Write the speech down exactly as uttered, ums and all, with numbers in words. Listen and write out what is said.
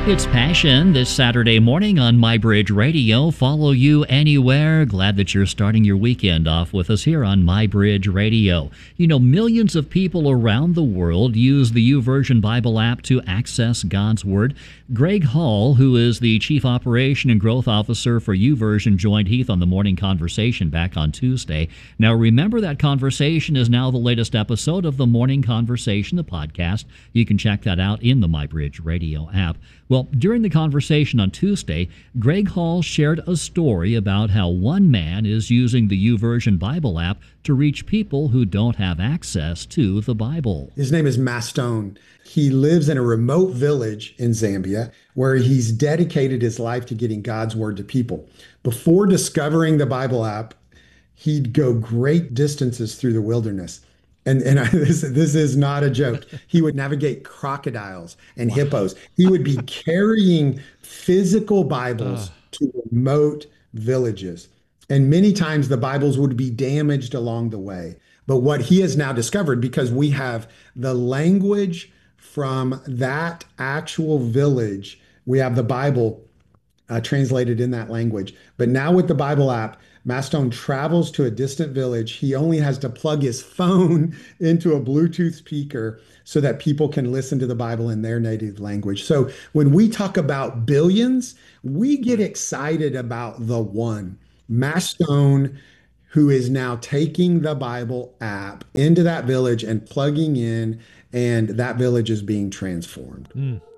It's Passion this Saturday morning on MyBridge Radio. Follow you anywhere. Glad that you're starting your weekend off with us here on MyBridge Radio. You know, millions of people around the world use the YouVersion Bible app to access God's Word. Greg Hall, who is the Chief Operation and Growth Officer for YouVersion, joined Heath on the Morning Conversation back on Tuesday. Now, remember that conversation is now the latest episode of the Morning Conversation, the podcast. You can check that out in the MyBridge Radio app. Well, during the conversation on Tuesday, Greg Hall shared a story about how one man is using the YouVersion Bible app to reach people who don't have access to the Bible. His name is Mastone. He lives in a remote village in Zambia where he's dedicated his life to getting God's word to people. Before discovering the Bible app, he'd go great distances through the wilderness. And and I, this this is not a joke. He would navigate crocodiles and wow. hippos. He would be carrying physical Bibles uh. to remote villages. And many times the Bibles would be damaged along the way. But what he has now discovered, because we have the language from that actual village, we have the Bible uh, translated in that language. But now with the Bible app, Mastone travels to a distant village. He only has to plug his phone into a Bluetooth speaker so that people can listen to the Bible in their native language. So when we talk about billions, we get excited about the one, Mastone, who is now taking the Bible app into that village and plugging in, and that village is being transformed. Mm.